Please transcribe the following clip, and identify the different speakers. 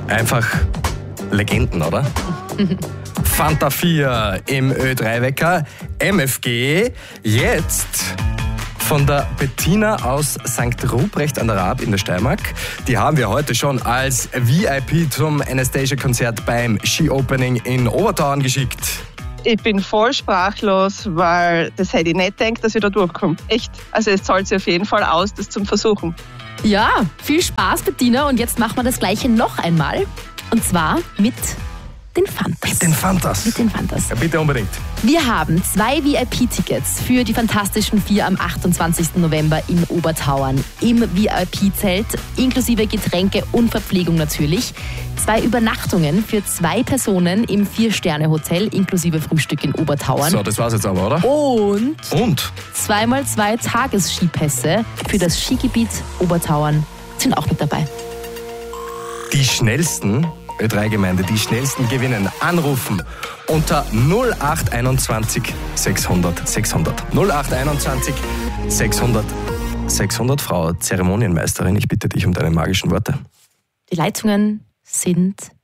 Speaker 1: Einfach Legenden, oder? Fanta 4 im Ö3-Wecker. MFG jetzt von der Bettina aus St. Ruprecht an der Raab in der Steiermark. Die haben wir heute schon als VIP zum Anastasia-Konzert beim Ski-Opening in Obertauern geschickt.
Speaker 2: Ich bin voll sprachlos, weil das hätte ich nicht gedacht, dass ich da durchkomme. Echt. Also es zahlt sich auf jeden Fall aus, das zum Versuchen.
Speaker 3: Ja, viel Spaß, Bettina. Und jetzt machen wir das Gleiche noch einmal. Und zwar mit den Fantas.
Speaker 1: Mit den Fantas?
Speaker 3: Mit den Fantas.
Speaker 1: Ja, bitte unbedingt.
Speaker 3: Wir haben 2 VIP-Tickets für die Fantastischen 4 am 28. November in Obertauern im VIP-Zelt, inklusive Getränke und Verpflegung natürlich. 2 Übernachtungen für 2 Personen im 4-Sterne-Hotel, inklusive Frühstück in Obertauern.
Speaker 1: So, das war's jetzt aber, oder?
Speaker 3: Und
Speaker 1: 2x2
Speaker 3: Tagesskipässe für das Skigebiet Obertauern sind auch mit dabei.
Speaker 1: Die schnellsten Ö3-Gemeinde, die schnellsten gewinnen. Anrufen unter 0821 600 600. 0821 600 600. Frau Zeremonienmeisterin, ich bitte dich um deine magischen Worte.
Speaker 3: Die Leitungen sind